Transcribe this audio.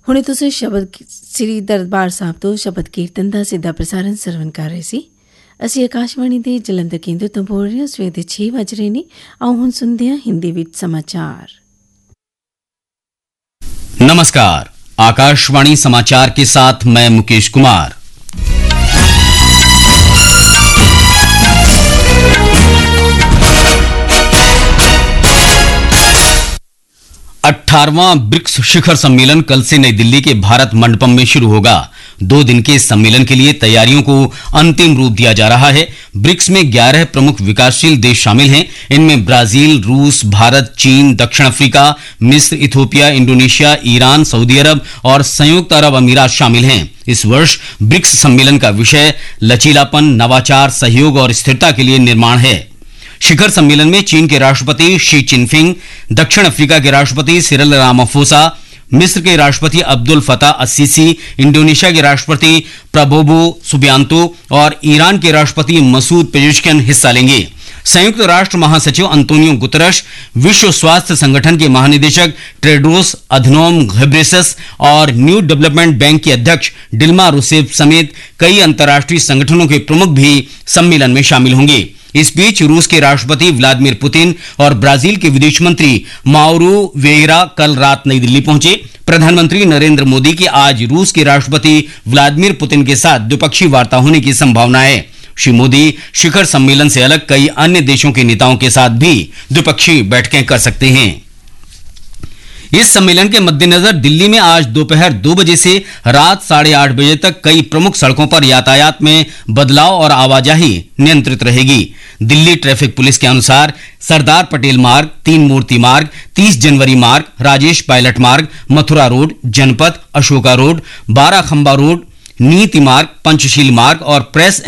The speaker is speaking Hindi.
ਹੁਣੇ ਤੁਸੀਂ ਸ਼ਬਦ ਸ੍ਰੀ ਦਰਬਾਰ ਸਾਹਿਬ ਤੋਂ ਸ਼ਬਦ ਕੀਰਤਨ ਦਾ ਸਿੱਧਾ ਪ੍ਰਸਾਰਣ ਸਰਵਣ ਕਰ ਰਹੇ ਸੀ। ਅਸੀਂ ਆਕਾਸ਼ਵਾਣੀ ਦੇ ਜਲੰਧਰ ਕੇਂਦਰ ਤੋਂ ਬੋਲ ਰਹੇ ਹਾਂ। ਸਵੇਰ ਦੇ 6 ਵਜ ਰਹੇ ਨੇ। ਆਓ ਹੁਣ ਸੁਣਦੇ ਹਾਂ ਹਿੰਦੀ ਵਿੱਚ समाचार। नमस्कार, आकाशवाणी समाचार के साथ मैं मुकेश कुमार। अठारहवां ब्रिक्स शिखर सम्मेलन कल से नई दिल्ली के भारत मंडपम में शुरू होगा। 2 दिन के इस सम्मेलन के लिए तैयारियों को अंतिम रूप दिया जा रहा है। ब्रिक्स में 11 प्रमुख विकासशील देश शामिल हैं। इनमें ब्राजील, रूस, भारत, चीन, दक्षिण अफ्रीका, मिस्र, इथोपिया, इंडोनेशिया, ईरान, सऊदी अरब और संयुक्त अरब अमीरात शामिल हैं। इस वर्ष ब्रिक्स सम्मेलन का विषय लचीलापन, नवाचार, सहयोग और स्थिरता के लिए निर्माण है। शिखर सम्मेलन में चीन के राष्ट्रपति शी चिनफिंग, दक्षिण अफ्रीका के राष्ट्रपति सिरिल रामाफोसा, मिस्र के राष्ट्रपति अब्दुल फताह अस्सीसी, इंडोनेशिया के राष्ट्रपति प्रबोवो सुबियांतो और ईरान के राष्ट्रपति मसूद पेजेश्कियान हिस्सा लेंगे। संयुक्त राष्ट्र महासचिव अंतोनियो गुतरश, विश्व स्वास्थ्य संगठन के महानिदेशक टेड्रोस अधनोम घेब्रेयेसस और न्यू डेवलपमेंट बैंक के अध्यक्ष डिल्मा रूसेफ समेत कई अंतर्राष्ट्रीय संगठनों के प्रमुख भी सम्मेलन में शामिल होंगे। इस बीच रूस के राष्ट्रपति व्लादिमीर पुतिन और ब्राजील के विदेश मंत्री माउरो वेयरा कल रात नई दिल्ली पहुंचे। प्रधानमंत्री नरेंद्र मोदी की आज रूस के राष्ट्रपति व्लादिमीर पुतिन के साथ द्विपक्षीय वार्ता होने की संभावना है। श्री मोदी शिखर सम्मेलन से अलग कई अन्य देशों के नेताओं के साथ भी द्विपक्षीय बैठकें कर सकते हैं। इस सम्मेलन के मद्देनजर दिल्ली में आज दोपहर 2 बजे से रात 8:30 बजे तक कई प्रमुख सड़कों पर यातायात में बदलाव और आवाजाही नियंत्रित रहेगी। दिल्ली ट्रैफिक पुलिस के अनुसार सरदार पटेल मार्ग, 3 मूर्ति मार्ग, 30 जनवरी मार्ग, राजेश पायलट मार्ग, मथुरा रोड, जनपथ, अशोका रोड, 12 खंबा रोड, नीति मार्ग, पंचशील मार्ग और प्रेस